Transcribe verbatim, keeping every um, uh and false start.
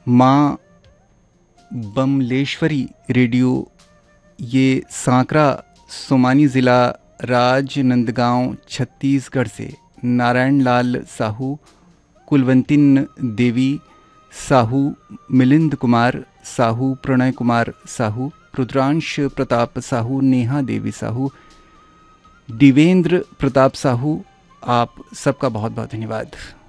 माँ बमलेश्वरी रेडियो, ये सांकरा सोमानी ज़िला राजनंदगांव छत्तीसगढ़ से नारायण लाल साहू, कुलवंतिन देवी साहू, मिलिंद कुमार साहू, प्रणय कुमार साहू, रुद्रांश प्रताप साहू, नेहा देवी साहू, दिवेंद्र प्रताप साहू, आप सबका बहुत बहुत धन्यवाद।